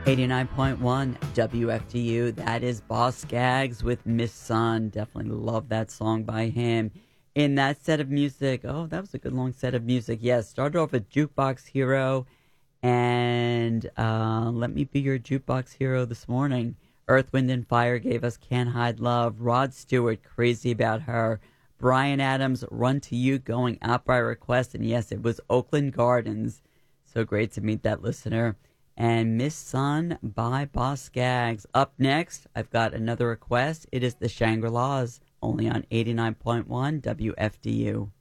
89.1 WFDU. That is Boss Skaggs with Miss Sun. Definitely love that song by him. In that set of music, oh, that was a good long set of music. Yes, started off with Jukebox Hero and Let Me Be Your Jukebox Hero this morning. Earth, Wind, and Fire gave us Can't Hide Love. Rod Stewart, Crazy About Her. Bryan Adams, Run to You, going out by request. And yes, it was Oakland Gardens. So great to meet that listener. And Miss Sun by Boss Skaggs. Up next, I've got another request. It is the Shangri-Las, only on 89.1 WFDU.